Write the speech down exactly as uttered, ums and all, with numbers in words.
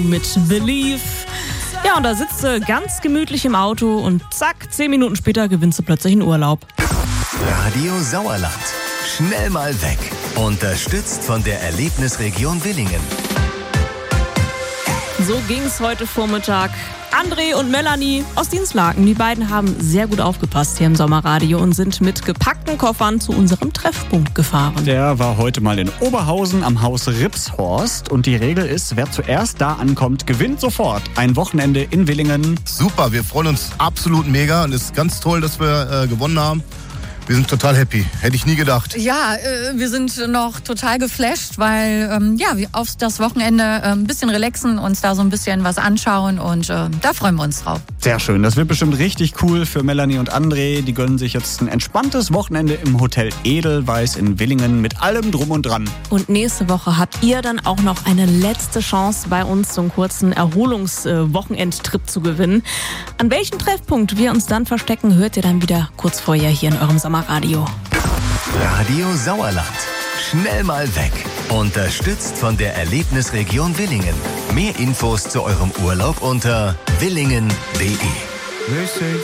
mit Believe. Ja, und da sitzt du ganz gemütlich im Auto und zack, zehn Minuten später gewinnst du plötzlich einen Urlaub. Radio Sauerland. Schnell mal weg. Unterstützt von der Erlebnisregion Willingen. So ging's heute Vormittag. André und Melanie aus Dienstlaken, die beiden haben sehr gut aufgepasst hier im Sommerradio und sind mit gepackten Koffern zu unserem Treffpunkt gefahren. Der war heute mal in Oberhausen am Haus Ripshorst und die Regel ist, wer zuerst da ankommt, gewinnt sofort ein Wochenende in Willingen. Super, wir freuen uns absolut mega und es ist ganz toll, dass wir äh, gewonnen haben. Wir sind total happy. Hätte ich nie gedacht. Ja, äh, wir sind noch total geflasht, weil ähm, ja, wir auf das Wochenende äh, ein bisschen relaxen, uns da so ein bisschen was anschauen und äh, da freuen wir uns drauf. Sehr schön, das wird bestimmt richtig cool für Melanie und André. Die gönnen sich jetzt ein entspanntes Wochenende im Hotel Edelweiss in Willingen mit allem drum und dran. Und nächste Woche habt ihr dann auch noch eine letzte Chance, bei uns so einen kurzen Erholungswochenendtrip zu gewinnen. An welchem Treffpunkt wir uns dann verstecken, hört ihr dann wieder kurz vorher hier in eurem Sommerradio. Radio Sauerland. Schnell mal weg. Unterstützt von der Erlebnisregion Willingen. Mehr Infos zu eurem Urlaub unter willingen punkt de.